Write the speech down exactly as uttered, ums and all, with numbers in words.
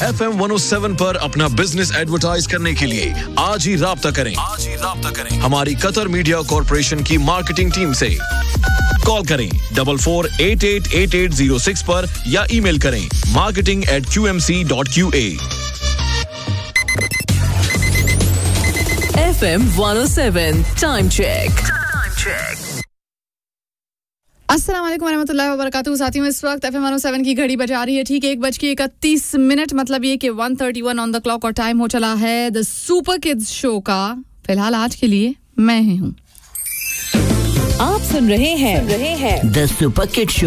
F M one O seven पर अपना business advertise करने के लिए आज ही राब्ता करें आज ही राब्ता करें हमारी कतर मीडिया कॉर्पोरेशन की मार्केटिंग टीम से। कॉल करें double four eight eight eight eight zero six पर या ईमेल करें marketing eight Q M C dot Q A. F M one O seven time check. अस्सलाम वालेकुम रहमतुल्लाहि व बरकातहू। साथियों, इस वक्त F M one O seven की घड़ी बजा रही है ठीक एक बज के इकतीस मिनट, मतलब ये कि one thirty one on the clock और टाइम हो चला है द सुपर किड्स शो का। फिलहाल आज के लिए मैं ही हूँ। आप सुन रहे हैं रहे हैं द सुपर किड्स शो।